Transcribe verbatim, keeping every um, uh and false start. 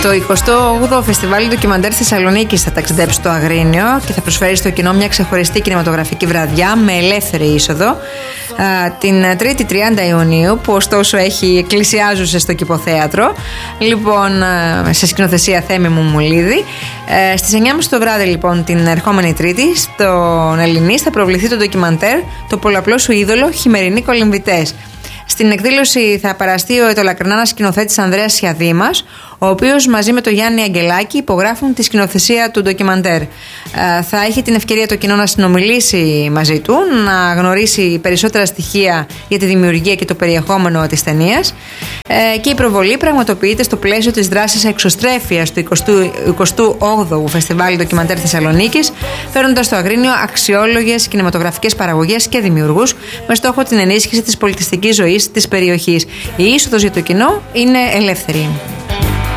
Το εικοστό όγδοο Φεστιβάλ Ντοκιμαντέρ Θεσσαλονίκης θα ταξιδέψει στο Αγρίνιο και θα προσφέρει στο κοινό μια ξεχωριστή κινηματογραφική βραδιά με ελεύθερη είσοδο την Τρίτη τριάντα Ιουνίου, που ωστόσο έχει εκκλησιάζουσε στο Κηποθέατρο. Λοιπόν, σε σκηνοθεσία Θέμη Μουμουλίδη. Στις εννιά και μισή το βράδυ, λοιπόν, την ερχόμενη Τρίτη, στον Ελληνής θα προβληθεί το ντοκιμαντέρ «Το πολλαπλό σου είδωλο, χειμερινοί κολυμβητές». Στην εκδήλωση θα παραστεί ο ετωλακρινάνας σκηνοθέτης Ανδρέας Σιαδήμας, ο οποίος μαζί με τον Γιάννη Αγγελάκη υπογράφουν τη σκηνοθεσία του ντοκιμαντέρ. Ε, θα έχει την ευκαιρία το κοινό να συνομιλήσει μαζί του, να γνωρίσει περισσότερα στοιχεία για τη δημιουργία και το περιεχόμενο της ταινίας. Ε, και η προβολή πραγματοποιείται στο πλαίσιο της δράσης εξωστρέφειας του εικοστού όγδοου Φεστιβάλ Ντοκιμαντέρ Θεσσαλονίκης, φέρνοντας στο Αγρίνιο αξιόλογες κινηματογραφικές παραγωγές και δημιουργούς με στόχο την ενίσχυση της πολιτιστικής ζωής της περιοχής. Η είσοδος για το κοινό είναι ελεύθερη.